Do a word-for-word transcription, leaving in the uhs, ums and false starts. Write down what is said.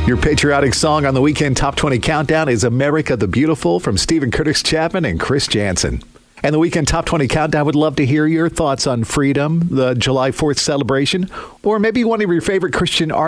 Your patriotic song on the Weekend Top twenty Countdown is America the Beautiful from Stephen Curtis Chapman and Chris Jansen. And the Weekend Top twenty Countdown would love to hear your thoughts on freedom, the July fourth celebration, or maybe one of your favorite Christian artists.